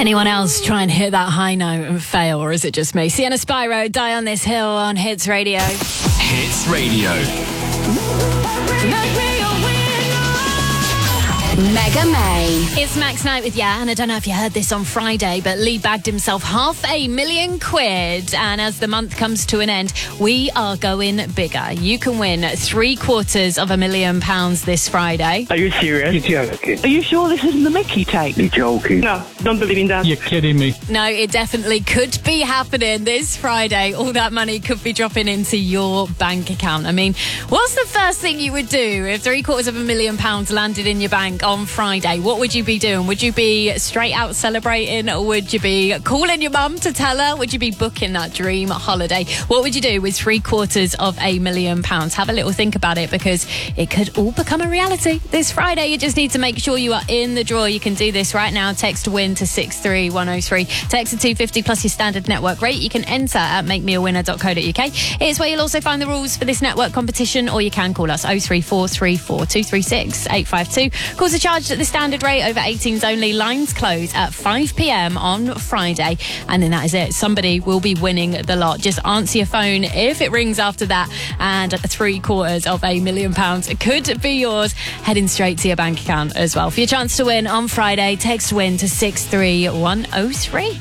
Anyone else try and hit that high note and fail, or is it just me? Sienna Spyro, Die on This Hill on Hits Radio. Hits Radio. Mega May. It's Max Night with and I don't know if you heard this on Friday, but Lee bagged himself £500,000. And as the month comes to an end, we are going bigger. You can win £750,000 this Friday. Are you serious? You're joking. Are you sure this isn't the Mickey tape? You're joking. No, don't believe in that. You're kidding me. No, it definitely could be happening this Friday. All that money could be dropping into your bank account. I mean, what's the first thing you would do if £750,000 landed in your bank on Friday? What would you be doing? Would you be straight out celebrating, or would you be calling your mum to tell her? Would you be booking that dream holiday? What would you do with £750,000? Have a little think about it, because it could all become a reality this Friday. You just need to make sure you are in the draw. You can do this right now. Text WIN to 63103. Text to 250 plus your standard network rate. You can enter at makemeawinner.co.uk. Here's where you'll also find the rules for this network competition, or you can call us 03434 236 852. Calls are charged at the standard rate, over 18s only. Lines close at 5 p.m. on Friday, and then that is it. Somebody will be winning the lot. Just answer your phone if it rings after that, and £750,000 could be yours, heading straight to your bank account as well. For your chance to win on Friday, text WIN to 63103.